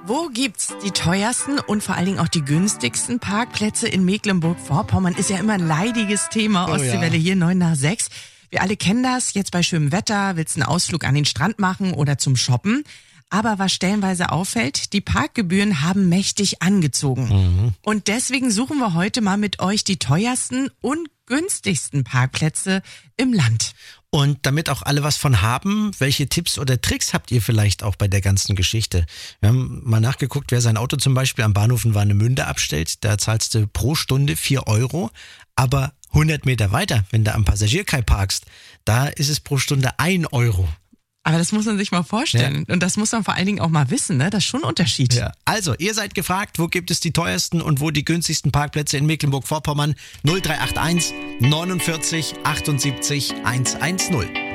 Wo gibt's die teuersten und vor allen Dingen auch die günstigsten Parkplätze in Mecklenburg-Vorpommern? Ist ja immer ein leidiges Thema. Ostseewelle hier 9 nach 6. Wir alle kennen das. Jetzt bei schönem Wetter willst du einen Ausflug an den Strand machen oder zum Shoppen. Aber was stellenweise auffällt, die Parkgebühren haben mächtig angezogen. Und deswegen suchen wir heute mal mit euch die teuersten und günstigsten Parkplätze im Land. Und damit auch alle was von haben, welche Tipps oder Tricks habt ihr vielleicht auch bei der ganzen Geschichte? Wir haben mal nachgeguckt, wer sein Auto zum Beispiel am Bahnhof in Warnemünde abstellt, da zahlst du pro Stunde 4 Euro, aber 100 Meter weiter, wenn du am Passagierkai parkst, da ist es pro Stunde 1 Euro. Aber das muss man sich mal vorstellen. Ja. Und das muss man vor allen Dingen auch mal wissen, ne? Das ist schon ein Unterschied. Ja. Also, ihr seid gefragt, wo gibt es die teuersten und wo die günstigsten Parkplätze in Mecklenburg-Vorpommern? 0381 49 78 110.